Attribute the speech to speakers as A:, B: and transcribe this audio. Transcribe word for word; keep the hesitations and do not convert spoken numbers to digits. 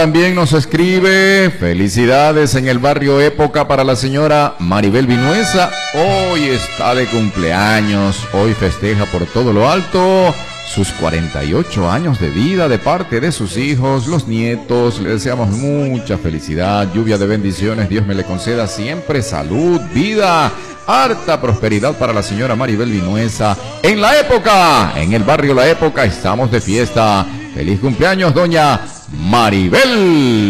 A: También nos escribe felicidades en el barrio Época para la señora Maribel Vinuesa. Hoy está de cumpleaños, hoy festeja por todo lo alto sus cuarenta y ocho años de vida de parte de sus hijos, los nietos. Le deseamos mucha felicidad, lluvia de bendiciones, Dios me le conceda siempre salud, vida, harta prosperidad para la señora Maribel Vinuesa. En la Época, en el barrio La Época, estamos de fiesta. Feliz cumpleaños, doña Maribel.